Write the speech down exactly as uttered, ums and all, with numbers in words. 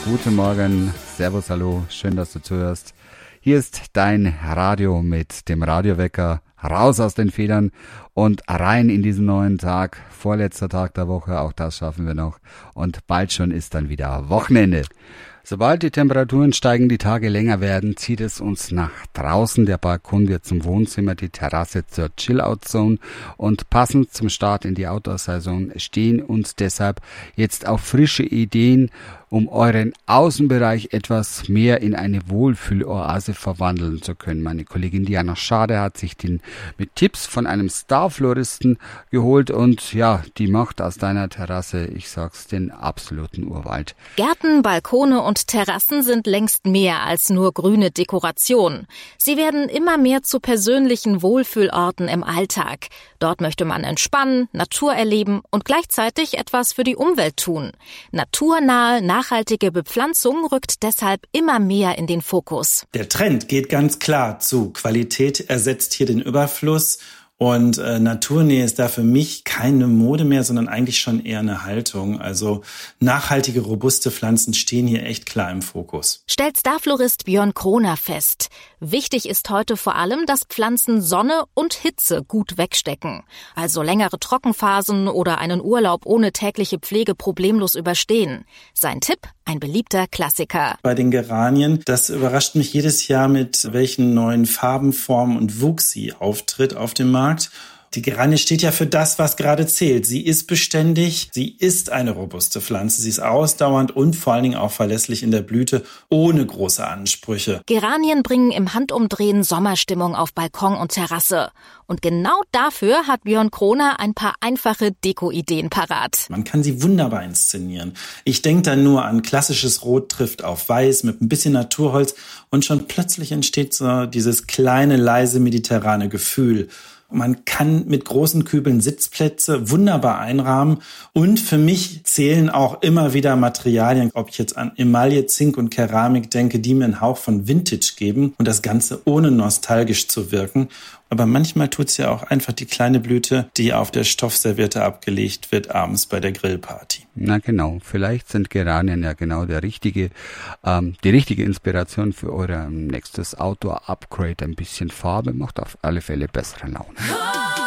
Guten Morgen, Servus, hallo, schön, dass du zuhörst. Hier ist dein Radio mit dem Radiowecker, raus aus den Federn und rein in diesen neuen Tag, vorletzter Tag der Woche, auch das schaffen wir noch. Und bald schon ist dann wieder Wochenende. Sobald die Temperaturen steigen, die Tage länger werden, zieht es uns nach draußen. Der Balkon wird zum Wohnzimmer, die Terrasse zur Chill-Out-Zone. Und passend zum Start in die Outdoor-Saison stehen uns deshalb jetzt auch frische Ideen, um euren Außenbereich etwas mehr in eine Wohlfühloase verwandeln zu können. Meine Kollegin Diana Schade hat sich den mit Tipps von einem Star-Floristen geholt und ja, die macht aus deiner Terrasse, ich sag's, den absoluten Urwald. Gärten, Balkone und Terrassen sind längst mehr als nur grüne Dekoration. Sie werden immer mehr zu persönlichen Wohlfühlorten im Alltag. Dort möchte man entspannen, Natur erleben und gleichzeitig etwas für die Umwelt tun. Naturnahe, nachhaltige Bepflanzung rückt deshalb immer mehr in den Fokus. Der Trend geht ganz klar zu Qualität ersetzt hier den Überfluss. Und äh, Naturnähe ist da für mich keine Mode mehr, sondern eigentlich schon eher eine Haltung. Also nachhaltige, robuste Pflanzen stehen hier echt klar im Fokus. Stellt Starflorist Björn Kroner fest. Wichtig ist heute vor allem, dass Pflanzen Sonne und Hitze gut wegstecken. Also längere Trockenphasen oder einen Urlaub ohne tägliche Pflege problemlos überstehen. Sein Tipp? Ein beliebter Klassiker. Bei den Geranien, das überrascht mich jedes Jahr, mit welchen neuen Farben, Formen und Wuchs sie auftritt auf dem Markt. Die Geranie steht ja für das, was gerade zählt. Sie ist beständig, sie ist eine robuste Pflanze, sie ist ausdauernd und vor allen Dingen auch verlässlich in der Blüte, ohne große Ansprüche. Geranien bringen im Handumdrehen Sommerstimmung auf Balkon und Terrasse. Und genau dafür hat Björn Kroner ein paar einfache Deko-Ideen parat. Man kann sie wunderbar inszenieren. Ich denke da nur an klassisches Rot trifft auf Weiß mit ein bisschen Naturholz und schon plötzlich entsteht so dieses kleine, leise mediterrane Gefühl. Man kann mit großen Kübeln Sitzplätze wunderbar einrahmen und für mich zählen auch immer wieder Materialien, ob ich jetzt an Emaille, Zink und Keramik denke, die mir einen Hauch von Vintage geben und das Ganze ohne nostalgisch zu wirken. Aber manchmal tut's ja auch einfach die kleine Blüte, die auf der Stoffserviette abgelegt wird, abends bei der Grillparty. Na genau, vielleicht sind Geranien ja genau der richtige, ähm, die richtige Inspiration für euer nächstes Outdoor-Upgrade. Ein bisschen Farbe macht auf alle Fälle bessere Laune.